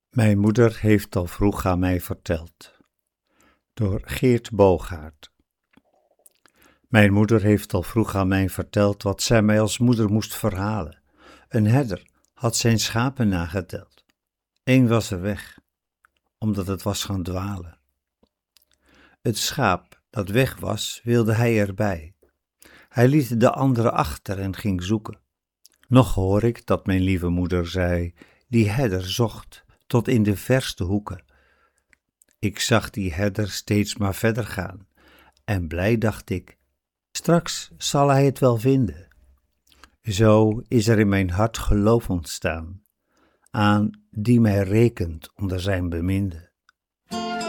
Mijn moeder heeft al vroeg aan mij verteld. Door Geert Boogaard. Mijn moeder heeft al vroeg aan mij verteld wat zij mij als moeder moest verhalen. Een herder had zijn schapen nageteld. Eén was er weg, omdat het was gaan dwalen. Het schaap dat weg was, wilde hij erbij. Hij liet de andere achter en ging zoeken. Nog hoor ik dat mijn lieve moeder zei, die herder zocht tot in de verste hoeken. Ik zag die herder steeds maar verder gaan en blij dacht ik, straks zal hij het wel vinden. Zo is er in mijn hart geloof ontstaan aan die mij rekent onder zijn beminde.